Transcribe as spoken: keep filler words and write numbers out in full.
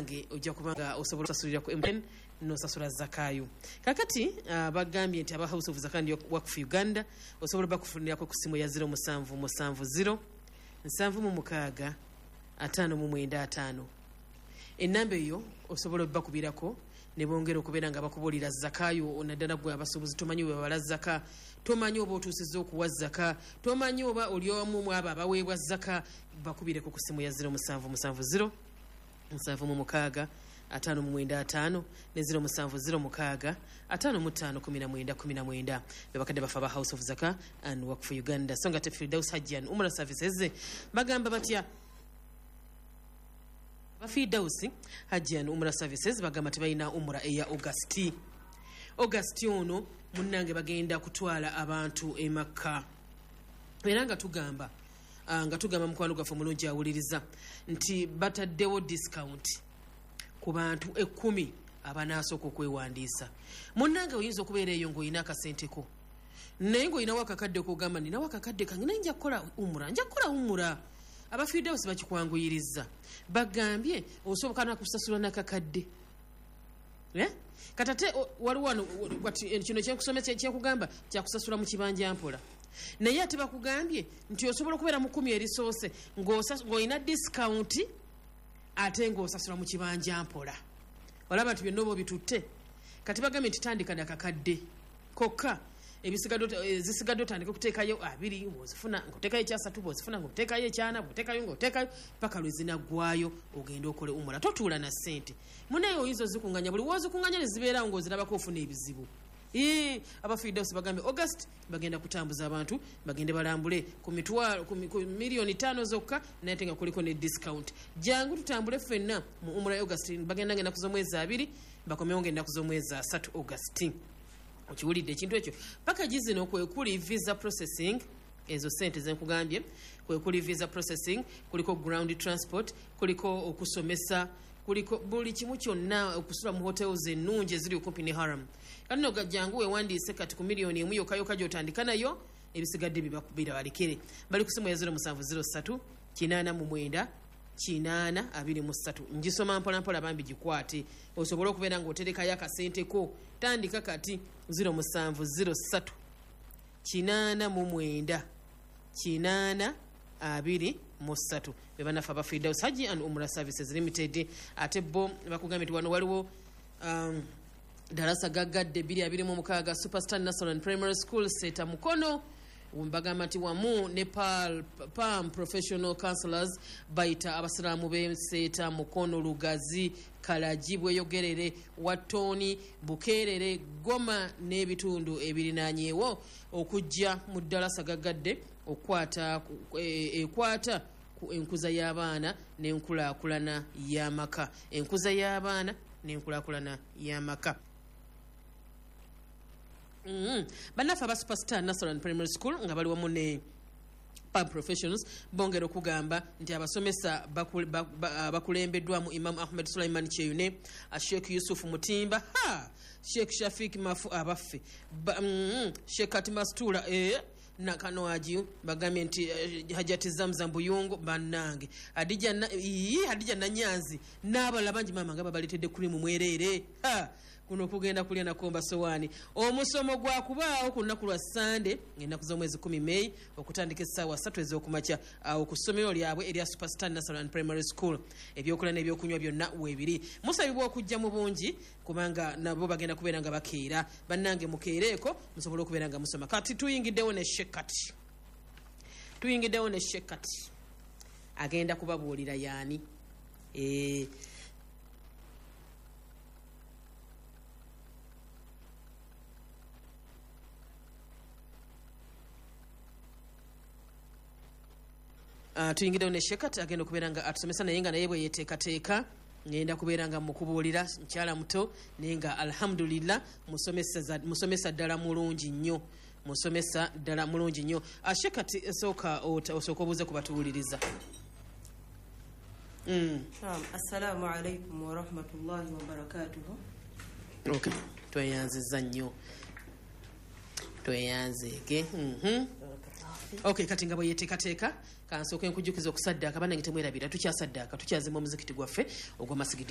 bannange ojja kubanga osobola okusasulira ku M T N n'osasula zakayo. Kakati uh, bagambye nti aba House of Zakat and Waqf Uganda osobola bakufunirako ku simu ya zero musanvu musanvu zero nsanvu mu mukaaga ataano mu mwenda ataano. Ennamba eyo osobola bakubirako ne bongera okubeera nga bakubulira zakayo naddala gwe abasuubuzi tomanyi bwe babala zaka, tomanyi oba otuusizza okuwa zaka, tomanyi oba oli omu mu abo abaweebwa zaka, bakubireko ku simu ya zero musanvu musanvu zero nsanvu mu mukaaga ataano mu mwenda ataano ne zero musanvu zero mukaaga ataano mu ttaano kumi na mwenda kumi na mwenda. Bebakadde bafa ba House of Zakat and Waqf Uganda. So nga te Firdaus Hajji and Umrah Services bagamba batya ba Firdaus Hajji and Umrah Services bagamba tebalina umra eya August. August ono munnange bagenda kutwala abantu e Makka. Era nga tugamba uh, nga tugamba mukwano gaffe mulungi awuliriza nti bataddewo discount ku bantu ekkumi abanasooka okwewandiisa. Munnange oyinza okubeera eyo ng'olina akasenteko naye ng'olinawo akakadde kogamba ninawo akakadde kange naye nja kukola umura nja kukola umura. Aba Firdaus bakikwanguyiriza bagambye osoboka nakusasula n'akakadde eh? Katate waliwo wano kino kyenkusomesa kyekugamba kyakusasula mu kibanja mpola naye ate bakugambye nti osobola okubeera mu kumi erisoose ng'olina discount ate ng'osasula mu kibanja mpola. Olaba nti byonna oba bitutte. Kati bagambye nti tandika n'akakadde kokka ezisigadde otandika okuteekayo abiri ng'ozifuna ng'oteekayo ekyasatu bw'ozifuna ng'oteekayo ekyana bw'oteekayo ng'oteekayo paka lwe zinaggwayo ogenda okole umura totuula na ssente. Munaye oyinza ozikunganya buli wozikunganya ne zibeerawo ng'ozirabako ofuna ebizibu. Ee aba Firdaus bagambye August bagenda kutambuza abantu bagende balambule ku mitwalo ku milioni ttaano zokka naye tenga kuliko ne discount. Jangu tutambule ffenna mu umura ya August bagenda ngenda kuzomwezi abiri bakomewo ngenda kuzomwezi asatu August. Okiwulidde ekintu ekyo packages zino kwe kuli visa processing ezo sente zenkugambye kwe kuli visa processing kuliko ground transport kuliko okusomesa kuliko buli kimu kyonna okusula mu hotels ennungi eziri okumpi ne haram. Kati no gajjangu wewandiise kati ku miliyoni emu yokka yokka gy'otandika nayo ebisigadde bibakubira balekere. Bali ku simu ya zero musanvu zero ssatu kinaana mu mwenda kinaana abiri mu ssatu. Ngisoma mpola mpola bambi gikwate osobola okubeera ng'oterekayo akasenteko. Tandika kati zero musanvu zero ssatu kinaana mu mwenda kinaana abiri mu ssatu. Bebanafa ba Firdaus Hajji and Umrah Services Limited. Ate bo bakugambye nti wano waliwo um, darasa gaggadde bbiri abiri mu mukaaga Superstar National and Primary School Seta Mukono. Bagamba nti wamu ne Pal Pam Professional Counselors baita abasiraamu b'Enseta Mukono Lugazi Kalaji Bweyogerere Watoni Bukerere Goma n'ebitundu ebirinaanyeewo okujja mu ddalasa gaggadde okwata ekwata ku enkuza y'abaana n'enkulaakulana y'amaka. Enkuza y'abaana n'enkulaakulana y'amaka. Mm-hmm. Banafa ba Superstar National and Primary School nga bali wamu ne Pub Professionals bongera okugamba nti abasomesa bakulembeddwamu Imam Ahmed Sulaiman Cheyune, Sheikh Yusuf Mutimba, ha Sheikh Shafik Mafu abaffe mm, Sheikh Katimastura eh na kano ajiu bagambye nti uh, Hajati Zamzam Buyungu bannange Adija na ii Adija na Nyanzi n'abala bangi mama nga babalitedde kuli mu mwerere ha kuno kugenda kulya na komba sowani. Omusomo gwa kubaawo ku nnaku lwa Sunday ennaku z'omwezi kumi May okutandika essaawa ssatu ez'okumakya awo ku ssomero lyabwe erya Superstar National and Primary School. Ebyokulya n'ebyokunywa byonna weebiri musabibwa okujja mu bungi kubanga nabo bagenda kubeera nga bakeera. Bannange mukeereeko musobole okubeera nga musoma. Kati tuyingiddewo ne Shekati tuyingiddewo ne Shekati agenda kubabuulira yaani eh Uh, tuyingiddewo ne Shekat agenda okubeera nga atusomesa naye nga naye bwe yeteekateeka ngenda kubeera nga mukubuulira mukyala muto naye nga alhamdulillah musomesa musomesa ddala mulungi nnyo musomesa ddala mulungi nnyo. Uh, Shekat esooka osooka obuuze ku batuwuliriza. Mm. Um, assalamu alaikum wa rahmatullahi wa barakatuhu. Okay, tweyanziza nnyo tweyanzeege. Mhm. Okay, kati nga bwe yeteekateeka kansooke nkujjukiza okusaddaaka bannange temwerabira tukyasaddaaka tukyazimba omuzikiti gwaffe ogw'amasigidi